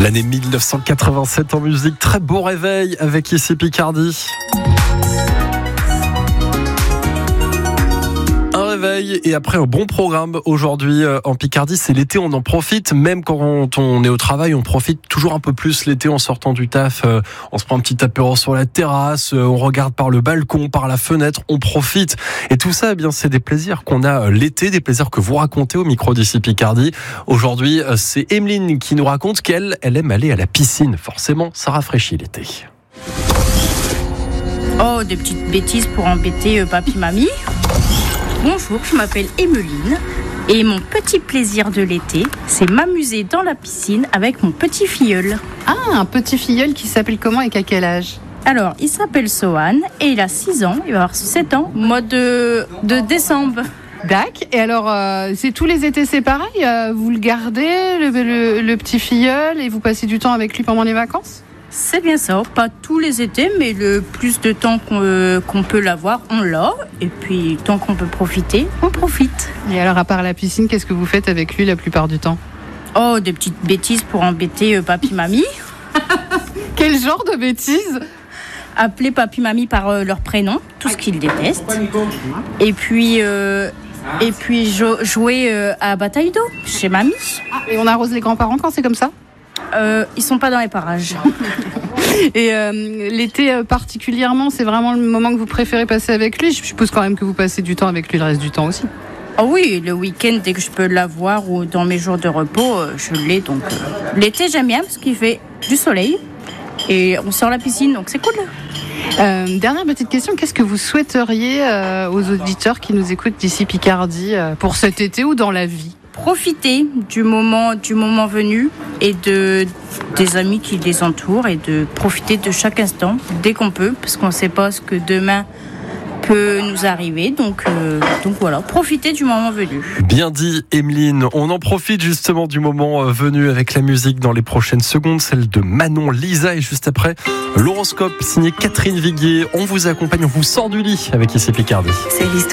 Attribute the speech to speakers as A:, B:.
A: L'année 1987 en musique, très beau réveil avec ici Picardie. Un réveil et après un bon programme aujourd'hui en Picardie, c'est l'été, on en profite, même quand on est au travail, on profite toujours un peu plus l'été en sortant du taf, on se prend un petit apéro sur la terrasse, on regarde par le balcon, par la fenêtre, on profite. Et tout ça, eh bien, c'est des plaisirs qu'on a l'été, des plaisirs que vous racontez au micro d'ici Picardie. Aujourd'hui, c'est Emeline qui nous raconte qu'elle aime aller à la piscine. Forcément, ça rafraîchit l'été.
B: Oh, des petites bêtises pour embêter papy-mamie. Bonjour, je m'appelle Emeline et mon petit plaisir de l'été, c'est m'amuser dans la piscine avec mon petit filleul.
C: Ah, un petit filleul qui s'appelle comment et qu'à quel âge ?
B: Alors, il s'appelle Sohan et il a 6 ans, il va avoir 7 ans, mois de décembre.
C: Dac. Et alors, c'est tous les étés, c'est pareil ? Vous le gardez, le petit filleul, et vous passez du temps avec lui pendant les vacances ?
B: C'est bien ça, pas tous les étés, mais le plus de temps qu'on peut l'avoir, on l'a. Et puis, tant qu'on peut profiter, on profite.
C: Et alors, à part la piscine, qu'est-ce que vous faites avec lui la plupart du temps ?
B: Oh, des petites bêtises pour embêter papy-mamie.
C: Quel genre de bêtises ?
B: Appeler papy-mamie par leur prénom, tout ce qu'ils détestent. Et puis jouer à bataille d'eau chez mamie.
C: Et on arrose les grands-parents quand c'est comme ça ?
B: Ils sont pas dans les parages.
C: Et l'été particulièrement, c'est vraiment le moment que vous préférez passer avec lui ? Je suppose quand même que vous passez du temps avec lui le reste du temps aussi.
B: Oh oui, le week-end, dès que je peux l'avoir ou dans mes jours de repos, je l'ai. Donc l'été, j'aime bien parce qu'il fait du soleil et on sort la piscine, donc c'est cool.
C: Dernière petite question, qu'est-ce que vous souhaiteriez aux auditeurs qui nous écoutent d'ici Picardie pour cet été ou dans la vie ?
B: Profiter du moment venu et des amis qui les entourent et de profiter de chaque instant dès qu'on peut, parce qu'on ne sait pas ce que demain peut nous arriver, donc voilà, profiter du moment venu.
A: Bien dit Emeline, on en profite justement du moment venu avec la musique dans les prochaines secondes, celle de Manon Lisa, et juste après l'horoscope signé Catherine Viguier. On vous accompagne, on vous sort du lit avec ici Picardie.
D: C'est l'histoire.